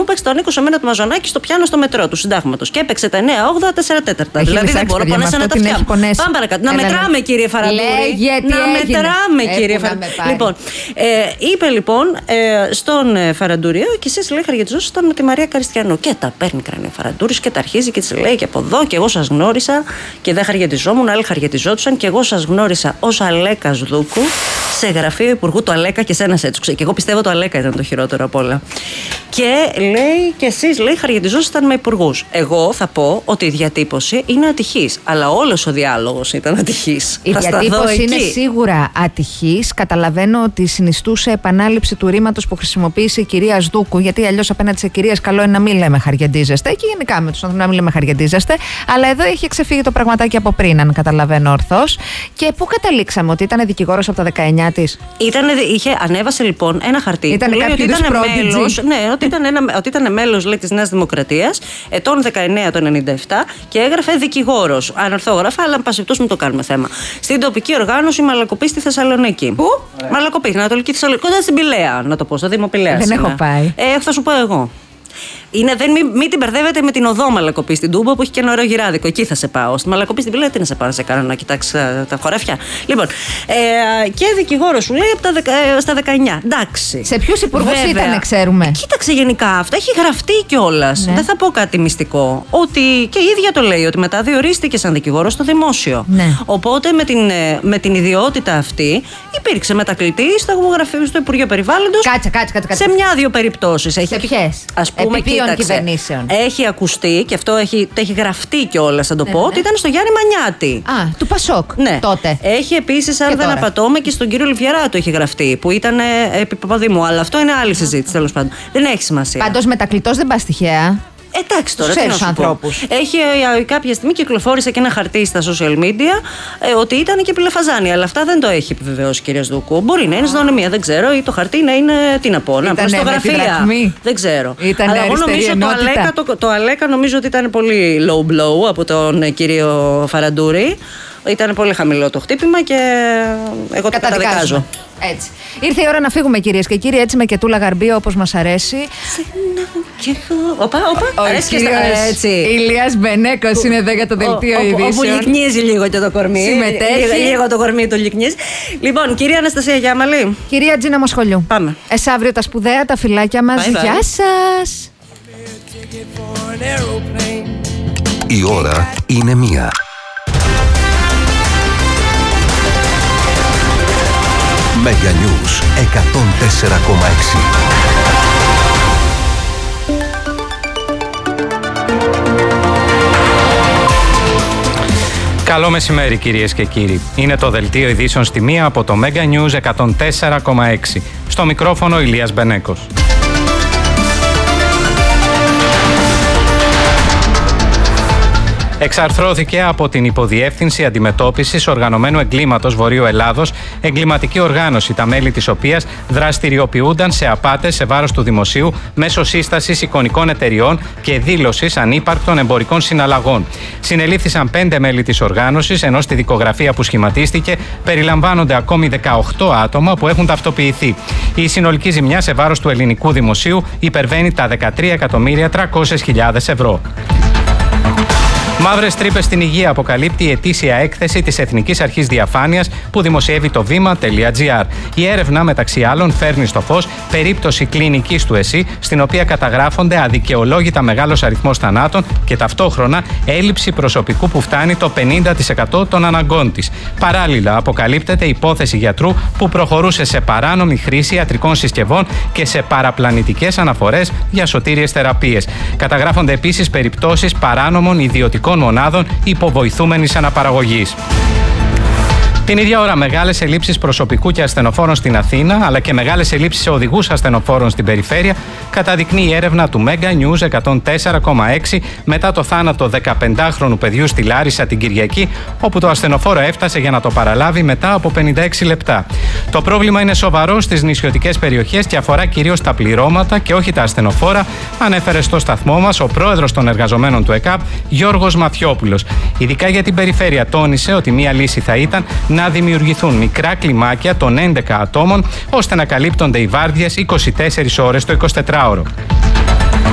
έπαιξε το Νίκο σε μένα του Μαζονάκη στο πιάνο στο μετρό του συντάγματος. Και έπαιξε τα 9-8, 4/4. Δηλαδή δεν μπορώ να πονέσω να τα φτιάχνω. Πάμε παρακάτω. Να μετράμε, κύριε Φαραντούρη. Να μετράμε, κύριε Φαραντούρη. Λοιπόν, είπε λοιπόν στον Φαραντούριο και εσείς λέει χαργετιζόσασταν με τη Μαρία Καριστιανού. Και τα παίρνει κρανία Φαραντούρης και τα αρχίζει και της λέει και από εδώ και εγώ σας γνώρισα και δεν χαργετιζόμουν, άλλοι χαργετιζόντουσαν και εγώ σας γνώρισα ως Αλέκας Δούκου σε γραφείο υπουργού του Αλέκα και σένα έτσι. Και εγώ πιστεύω το Αλέκα ήταν το χειρότερο απ' όλα. Και λέει και εσείς λέει χαργετιζόσασταν με υπουργούς. Εγώ θα πω ότι η διατύπωση είναι ατυχής, αλλά όλος ο διάλογος ήταν ατυχής. Η διατύπωση είναι σίγουρα ατυχής. Καταλαβαίνω ότι συνιστούσε επανάληψη του ρήματος που χρησιμοποίησε η κυρία Σδούκου, γιατί αλλιώς απέναντι σε κυρίες καλό είναι να μην λέμε χαργεντίζεστε και γενικά με τους ανθρώπους να μην λέμε χαργεντίζεστε. Αλλά εδώ είχε ξεφύγει το πραγματάκι από πριν, αν καταλαβαίνω ορθώς. Και πού καταλήξαμε, ότι ήταν δικηγόρος από τα 19 της? Ανέβασε λοιπόν ένα χαρτί. Ήταν κάποιο είδους prodigy. Ναι, ότι ήταν μέλος της Νέας Δημοκρατίας, ετών 19 το 97 και έγραφε δικηγόρος. Ανορθόγραφα, αλλά πάση περιπτώσει μην το κάνουμε θέμα. Στην τοπική οργάνωση Μαλακοπή στη Θεσσαλονίκη. Πού? Μαλακοπή, στην Ανατολική Θεσσαλονίκη. Κοντά στην Πηλαία, να το πω, στο Δήμο Πηλαίας. Δεν έχω πάει. Θα σου πω εγώ. Μην την μπερδεύετε με την οδό Μαλακοπή στην Τούμπα που έχει και ένα ωραίο γυράδικο. Εκεί θα σε πάω. Στη Μαλακοπή στην Πηλαία τι να σε πάω, να σε κάνω να κοιτάξει τα χωράφια. Λοιπόν, και δικηγόρο σου λέει στα 19. Εντάξει. Σε ποιους υπουργούς ήταν, ξέρουμε? Κοίταξε γενικά αυτά. Έχει γραφτεί κιόλας. Ναι. Δεν θα πω κάτι μυστικό. Ότι και η ίδια το λέει ότι μετά διορίστηκε σαν δικηγόρο στο δημόσιο. Ναι. Οπότε με την ιδιότητα αυτή υπήρξε μετακλητή στο γραφείο στο Υπουργείο Περιβάλλοντος. Κάτσε. Σε μια-δύο περιπτώσεις. Σε ποιες? Ας πούμε, κυβερνήσεων. Έχει ακουστεί και αυτό έχει γραφτεί κιόλας, θα το πω, ότι ήταν στο Γιάννη Μανιάτη. Του Πασόκ. Ναι. Τότε. Έχει επίσης, αν δεν απατώμε, και στον κύριο Λιβιαράτο έχει γραφτεί, που ήταν επί Παπαδήμου. Αλλά αυτό είναι άλλη συζήτηση, τέλος πάντων. Δεν έχει σημασία. Πάντως μετακλητός δεν πας τυχαία. Εντάξει τώρα, τι να σου πω. Έχει κάποια στιγμή κυκλοφόρησε και ένα χαρτί στα social media ότι ήταν και πιλεφαζάνη. Αλλά αυτά δεν το έχει επιβεβαιώσει η κυρία Σδούκου. Μπορεί να είναι συνωνυμία, δεν ξέρω, ή το χαρτί να είναι. Τι να πω, να προστογραφία. Δεν ξέρω. Αλλά εγώ νομίζω το Αλέκα νομίζω ότι ήταν πολύ low blow από τον κύριο Φαραντούρη. Ήταν πολύ χαμηλό το χτύπημα και εγώ το καταδικάζω. Έτσι. Ήρθε η ώρα να φύγουμε, κυρίες και κύριοι, έτσι με κετούλα γαρμπία όπως μας αρέσει. Όπα, αρέσει και έτσι. Ηλίας Μπενέκος είναι εδώ για το δελτίο ειδήσεων. Όπου λυκνίζει λίγο και το κορμί. Συμμετέχει. Λίγο το κορμί του λυκνίζει. Λοιπόν, κυρία Αναστασία Γιάμαλη. Κυρία Τζίνα Μοσχολιού. Πάμε. Αύριο τα σπουδαία, τα φυλάκια μας. Γεια σας. Η ώρα είναι 1. Mega News 104,6. Καλό μεσημέρι, κυρίες και κύριοι. Είναι το δελτίο ειδήσεων στη 1 από το Mega News 104,6. Στο μικρόφωνο Ηλίας Μπενέκος. Εξαρθρώθηκε από την Υποδιεύθυνση Αντιμετώπισης Οργανωμένου Εγκλήματος Βορείου Ελλάδος εγκληματική οργάνωση, τα μέλη της οποίας δραστηριοποιούνταν σε απάτες σε βάρος του δημοσίου μέσω σύστασης εικονικών εταιριών και δήλωσης ανύπαρκτων εμπορικών συναλλαγών. Συνελήφθησαν 5 μέλη της οργάνωσης, ενώ στη δικογραφία που σχηματίστηκε περιλαμβάνονται ακόμη 18 άτομα που έχουν ταυτοποιηθεί. Η συνολική ζημιά σε βάρος του ελληνικού δημοσίου υπερβαίνει τα 13.300.000 ευρώ. Μαύρες τρύπες στην υγεία αποκαλύπτει η ετήσια έκθεση της Εθνικής Αρχής Διαφάνειας που δημοσιεύει το βήμα.gr. Η έρευνα, μεταξύ άλλων, φέρνει στο φως περίπτωση κλινικής του ΕΣΥ, στην οποία καταγράφονται αδικαιολόγητα μεγάλος αριθμός θανάτων και ταυτόχρονα έλλειψη προσωπικού που φτάνει το 50% των αναγκών της. Παράλληλα, αποκαλύπτεται υπόθεση γιατρού που προχωρούσε σε παράνομη χρήση ιατρικών συσκευών και σε παραπλανητικές αναφορές για σωτήριες θεραπείες. Καταγράφονται επίσης περιπτώσεις παράνομων ιδιωτικών μονάδων υποβοηθούμενης αναπαραγωγής. Την ίδια ώρα, μεγάλες ελλείψεις προσωπικού και ασθενοφόρων στην Αθήνα, αλλά και μεγάλες ελλείψεις σε οδηγούς ασθενοφόρων στην περιφέρεια, καταδεικνύει η έρευνα του Mega News 104,6 μετά το θάνατο 15χρονου παιδιού στη Λάρισα την Κυριακή, όπου το ασθενοφόρο έφτασε για να το παραλάβει μετά από 56 λεπτά. Το πρόβλημα είναι σοβαρό στις νησιωτικές περιοχές και αφορά κυρίως τα πληρώματα και όχι τα ασθενοφόρα, ανέφερε στο σταθμό μας ο πρόεδρος των εργαζομένων του ΕΚΑΠ, Γιώργος Μαθιόπουλος. Ειδικά για την περιφέρεια, τόνισε ότι μία λύση θα ήταν να δημιουργηθούν μικρά κλιμάκια των 11 ατόμων, ώστε να καλύπτονται οι βάρδιες 24 ώρες το 24ωρο.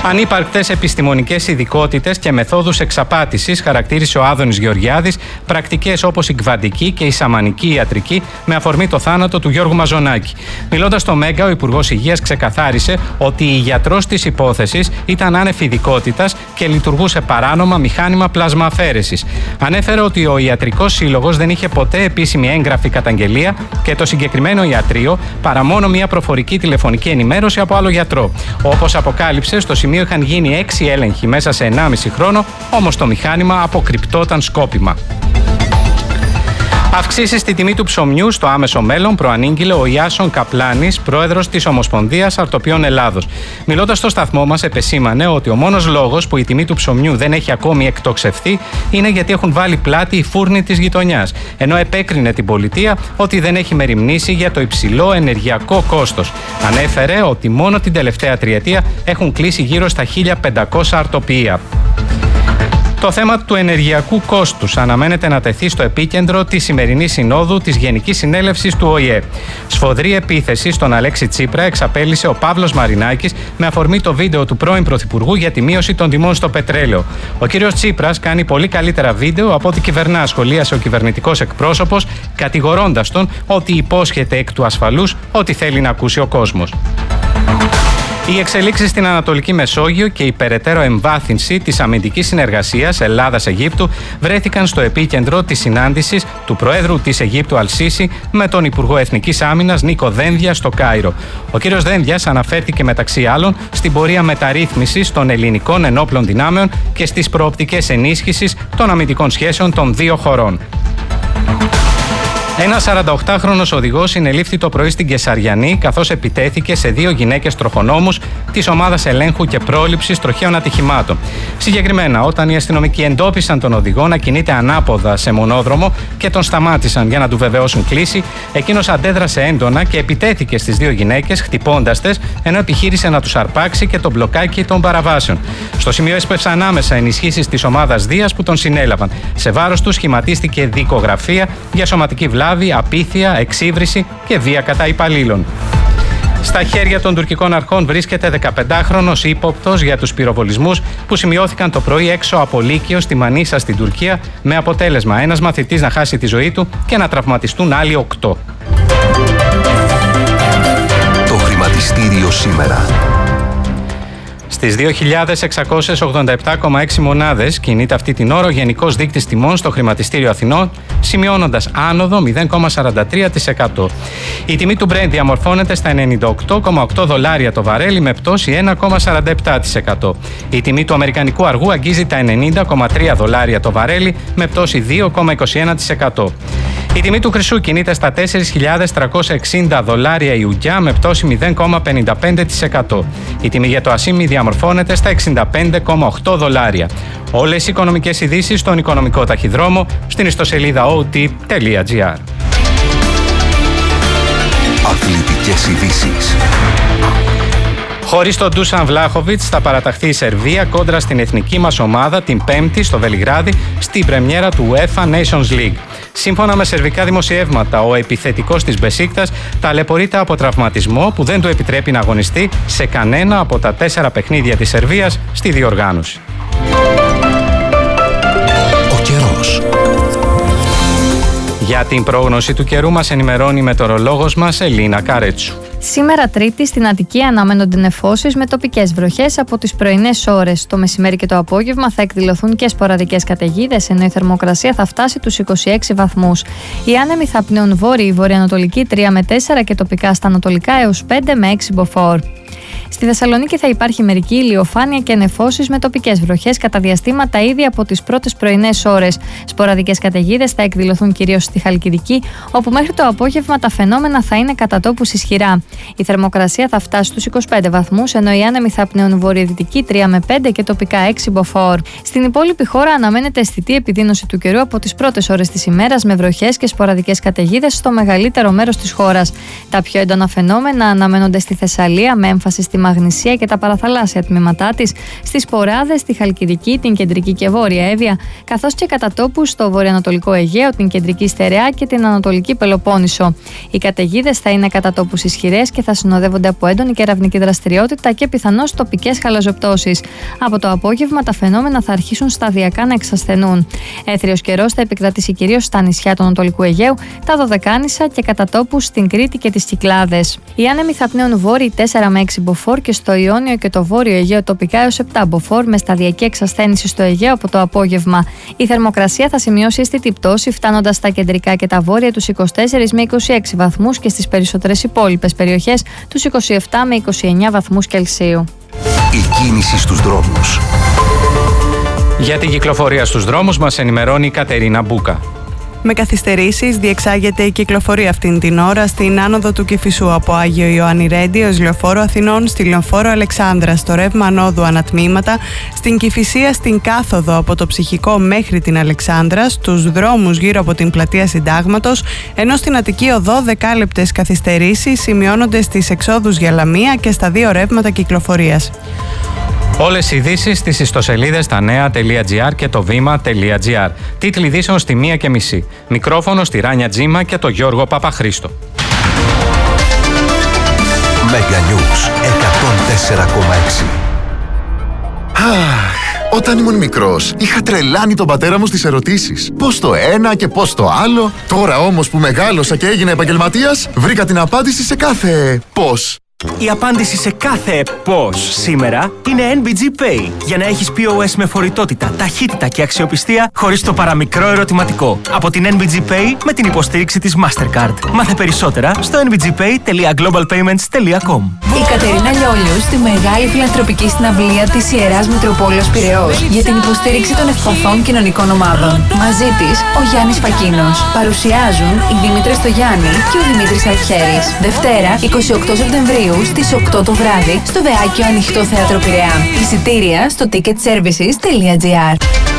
Ανύπαρκτες επιστημονικές ειδικότητες και μεθόδους εξαπάτησης χαρακτήρισε ο Άδωνης Γεωργιάδης πρακτικές όπως η κβαντική και η σαμανική ιατρική με αφορμή το θάνατο του Γιώργου Μαζονάκη. Μιλώντας στο Μέγκα, ο Υπουργός Υγείας ξεκαθάρισε ότι η γιατρός της υπόθεσης ήταν άνευ ειδικότητας και λειτουργούσε παράνομα μηχάνημα πλασμααφέρεσης. Ανέφερε ότι ο Ιατρικός Σύλλογος δεν είχε ποτέ επίσημη έγγραφη καταγγελία και το συγκεκριμένο ιατρείο παρά μόνο μια προφορική τηλεφωνική ενημέρωση από άλλο γιατρό. Όπως αποκάλυψε, στο σημείο είχαν γίνει 6 έλεγχοι μέσα σε 1,5 χρόνο, όμως το μηχάνημα αποκρυπτόταν σκόπιμα. Αυξήσεις στη τιμή του ψωμιού στο άμεσο μέλλον προανήγγειλε ο Ιάσον Καπλάνης, πρόεδρος της Ομοσπονδίας Αρτοπιών Ελλάδος. Μιλώντας στο σταθμό μας, επεσήμανε ότι ο μόνος λόγος που η τιμή του ψωμιού δεν έχει ακόμη εκτοξευθεί είναι γιατί έχουν βάλει πλάτη οι φούρνοι της γειτονιάς. Ενώ επέκρινε την πολιτεία ότι δεν έχει μεριμνήσει για το υψηλό ενεργειακό κόστος. Ανέφερε ότι μόνο την τελευταία τριετία έχουν κλείσει γύρω στα 1.500 αρτοπία. Το θέμα του ενεργειακού κόστους αναμένεται να τεθεί στο επίκεντρο της σημερινής συνόδου της Γενικής Συνέλευσης του ΟΗΕ. Σφοδρή επίθεση στον Αλέξη Τσίπρα εξαπέλυσε ο Παύλος Μαρινάκης με αφορμή το βίντεο του πρώην Πρωθυπουργού για τη μείωση των τιμών στο πετρέλαιο. Ο κύριος Τσίπρας κάνει πολύ καλύτερα βίντεο από ό,τι κυβερνά, σχολίασε ο κυβερνητικός εκπρόσωπος, κατηγορώντας τον ότι υπόσχεται εκ του ασφαλούς ό,τι θέλει να ακούσει ο κόσμος. Οι εξελίξεις στην Ανατολική Μεσόγειο και η περαιτέρω εμβάθυνση της αμυντικής συνεργασίας Ελλάδας-Αιγύπτου βρέθηκαν στο επίκεντρο της συνάντησης του Προέδρου της Αιγύπτου Αλ-Σίσι με τον Υπουργό Εθνικής Άμυνας Νίκο Δένδια στο Κάιρο. Ο κ. Δένδιας αναφέρθηκε μεταξύ άλλων στην πορεία μεταρρύθμισης των ελληνικών ενόπλων δυνάμεων και στις προοπτικές ενίσχυσης των αμυντικών σχέσεων των δύο χωρών. Ένας 48χρονος οδηγός συνελήφθη το πρωί στην Κεσαριανή, καθώς επιτέθηκε σε 2 γυναίκες τροχονόμους της Ομάδας Ελέγχου και Πρόληψης Τροχαίων Ατυχημάτων. Συγκεκριμένα, όταν οι αστυνομικοί εντόπισαν τον οδηγό να κινείται ανάποδα σε μονόδρομο και τον σταμάτησαν για να του βεβαιώσουν κλίση, εκείνος αντέδρασε έντονα και επιτέθηκε στις 2 γυναίκες, χτυπώντας τες, ενώ επιχείρησε να τους αρπάξει και τον μπλοκάκι των παραβάσεων. Στο σημείο έσπευσαν άμεσα ενισχύσεις της ομάδας Δίας που τον συνέλαβαν. Σε βάρος του σχηματίστηκε δικογραφία για σωματική βλάβη, απίθεια, εξύβριση και βία κατά υπαλλήλων. Στα χέρια των τουρκικών αρχών βρίσκεται 15χρονος ύποπτος για τους πυροβολισμούς που σημειώθηκαν το πρωί έξω από Λύκειο στη Μανίσα στην Τουρκία, με αποτέλεσμα ένας μαθητής να χάσει τη ζωή του και να τραυματιστούν άλλοι 8. Το χρηματιστήριο σήμερα. Στις 2.687,6 μονάδες κινείται αυτή την ώρα ο Γενικός Δείκτης Τιμών στο Χρηματιστήριο Αθηνών, σημειώνοντας άνοδο 0,43%. Η τιμή του Brent διαμορφώνεται στα $98,8 το βαρέλι με πτώση 1,47%. Η τιμή του Αμερικανικού αργού αγγίζει τα $90,3 το βαρέλι με πτώση 2,21%. Η τιμή του χρυσού κινείται στα $4.360 η ουγγιά με πτώση 0,55%. Η τιμή για το ασίμι διαμορφώνεται στα $65,8. Όλες οι οικονομικές ειδήσεις στον οικονομικό ταχυδρόμο στην ιστοσελίδα ot.gr. Αθλητικές ειδήσεις. Χωρίς τον Ντούσαν Βλάχοβιτς θα παραταχθεί η Σερβία κόντρα στην εθνική μας ομάδα την Πέμπτη στο Βελιγράδι στην πρεμιέρα του UEFA Nations League. Σύμφωνα με σερβικά δημοσιεύματα, ο επιθετικός της Μπεσίκτας ταλαιπωρείται από τραυματισμό που δεν του επιτρέπει να αγωνιστεί σε κανένα από τα 4 παιχνίδια της Σερβίας στη διοργάνωση. Ο καιρός. Για την πρόγνωση του καιρού μας ενημερώνει η μετεωρολόγος μας Ελίνα Καρέτσου. Σήμερα Τρίτη στην Αττική αναμένονται νεφώσεις με τοπικές βροχές από τις πρωινές ώρες. Το μεσημέρι και το απόγευμα θα εκδηλωθούν και σποραδικές καταιγίδες, ενώ η θερμοκρασία θα φτάσει τους 26 βαθμούς. Οι άνεμοι θα πνέουν βόρειοι, βορειοανατολική 3 με 4 και τοπικά στα ανατολικά έως 5 με 6 μποφόρ. Στη Θεσσαλονίκη θα υπάρχει μερική ηλιοφάνεια και νεφώσεις με τοπικές βροχές κατά διαστήματα ήδη από τις πρώτες πρωινές ώρες. Σποραδικές καταιγίδες θα εκδηλωθούν κυρίως στη Χαλκιδική, όπου μέχρι το απόγευμα τα φαινόμενα θα είναι κατά τόπους ισχυρά. Η θερμοκρασία θα φτάσει στους 25 βαθμούς, ενώ οι άνεμοι θα πνέουν βορειοδυτική 3 με 5 και τοπικά 6 μποφόρ. Στην υπόλοιπη χώρα αναμένεται αισθητή επιδείνωση του καιρού από τις πρώτες ώρες της ημέρας, με βροχές και σποραδικές καταιγίδες στο μεγαλύτερο μέρος της χώρας. Τα πιο έντονα φαινόμενα αναμένονται στη Θεσσαλία, με έμφαση στη Μαγνησία και τα παραθαλάσσια τμήματά της, στις Ποράδες, τη Χαλκιδική, την Κεντρική και Βόρεια Εύβοια, καθώς και κατά τόπους στο βορειοανατολικό Αιγαίο, την Κεντρική Στερεά και την Ανατολική Πελοπόννησο. Οι καταιγίδες θα είναι κατά τόπους ισχυρές και θα συνοδεύονται από έντονη κεραυνική δραστηριότητα και πιθανώς τοπικές χαλαζοπτώσεις. Από το απόγευμα τα φαινόμενα θα αρχίσουν σταδιακά να εξασθενούν. Έθριος καιρός θα επικρατήσει κυρίως στα νησιά του Ανατολικού Αιγαίου, τα Δωδεκάνησα και κατά τόπους στην Κρήτη και τις Κυκλάδες. Οι άνεμοι θα πνέουν βόρειοι 4 με 6 μποφόρ και στο Ιόνιο και το Βόρειο Αιγαίο τοπικά έως 7 μποφόρ, με σταδιακή εξασθένηση στο Αιγαίο από το απόγευμα. Η θερμοκρασία θα σημειώσει αισθητή πτώση, φτάνοντας στα κεντρικά και τα βόρεια τους 24 με 26 βαθμούς και στις περισσότερες υπόλοιπες περιοχές τους 27 με 29 βαθμούς Κελσίου. Η κίνηση στους δρόμους. Για την κυκλοφορία στους δρόμους μας ενημερώνει η Κατερίνα Μπούκα. Με καθυστερήσεις διεξάγεται η κυκλοφορία αυτήν την ώρα στην άνοδο του Κηφισού από Άγιο Ιωάννη Ρέντι ως Λεωφόρο Αθηνών, στη Λεωφόρο Αλεξάνδρα, στο ρεύμα ανόδου ανατμήματα, στην Κηφισία στην κάθοδο από το Ψυχικό μέχρι την Αλεξάνδρα, στους δρόμους γύρω από την πλατεία Συντάγματος, ενώ στην Αττική Οδό δεκάλεπτες καθυστερήσεις σημειώνονται στις εξόδους για Λαμία και στα δύο ρεύματα κυκλοφορίας. Όλες οι ειδήσεις στις ιστοσελίδες tanea.gr και το βήμα.gr. Τίτλοι ειδήσεων στη 1:30. Μικρόφωνο στη Ράνια Τζίμα και το Γιώργο Παπαχρήστο. Mega News 104,6. Όταν ήμουν μικρός, είχα τρελάνει τον πατέρα μου στις ερωτήσεις. Πώς το ένα και πώς το άλλο. Τώρα όμως που μεγάλωσα και έγινα επαγγελματίας, βρήκα την απάντηση σε κάθε πώς. Η απάντηση σε κάθε πώς σήμερα είναι NBG Pay. Για να έχεις POS με φορητότητα, ταχύτητα και αξιοπιστία χωρίς το παραμικρό ερωτηματικό. Από την NBG Pay με την υποστήριξη της Mastercard. Μάθε περισσότερα στο nbgpay.globalpayments.com. Η Κατερίνα Λιόλιου στη μεγάλη φιλανθρωπική συναυλία της Ιεράς Μητροπόλεως Πειραιώς για την υποστήριξη των ευπαθών κοινωνικών ομάδων. Μαζί της ο Γιάννης Φακίνος. Παρουσιάζουν η Δήμητρα Στογιάννη και ο Δημήτρης Αλχέρης. Δευτέρα 28 Σεπτεμβρίου στις 8 το βράδυ στο Βεάκιο Ανοιχτό Θέατρο Πειραιά. Εισιτήρια στο ticketservices.gr.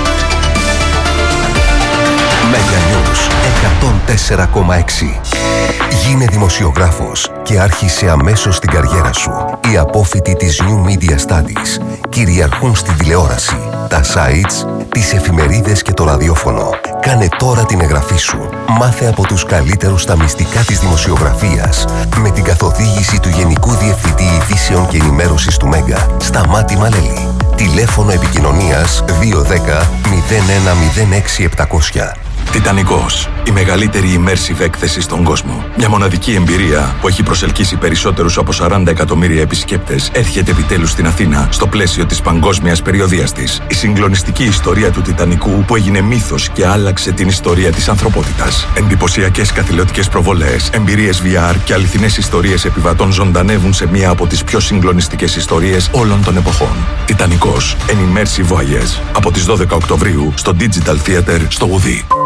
Mega News 104,6. Γίνε δημοσιογράφος και άρχισε αμέσως την καριέρα σου. Οι απόφοιτοι της New Media Studies κυριαρχούν στην τηλεόραση, τα sites, τις εφημερίδες και το ραδιόφωνο. Κάνε τώρα την εγγραφή σου. Μάθε από τους καλύτερους στα μυστικά της δημοσιογραφίας με την καθοδήγηση του Γενικού Διευθυντή Ειδήσεων και Ενημέρωσης του Μέγκα, Σταμάτη Μαλέλη. Τηλέφωνο επικοινωνίας 210 01 06 700. Τιτανικός. Η μεγαλύτερη immersive έκθεση στον κόσμο. Μια μοναδική εμπειρία που έχει προσελκύσει περισσότερους από 40 εκατομμύρια επισκέπτες έρχεται επιτέλους στην Αθήνα στο πλαίσιο της παγκόσμιας περιοδείας της. Η συγκλονιστική ιστορία του Τιτανικού που έγινε μύθος και άλλαξε την ιστορία της ανθρωπότητας. Εντυπωσιακές καθηλωτικές προβολές, εμπειρίες VR και αληθινές ιστορίες επιβατών ζωντανεύουν σε μία από τις πιο συγκλονιστικές ιστορίες όλων των εποχών. Τιτανικός. An immersive voyage. Από τις 12 Οκτωβρίου στο Digital Theater στο Γουδί.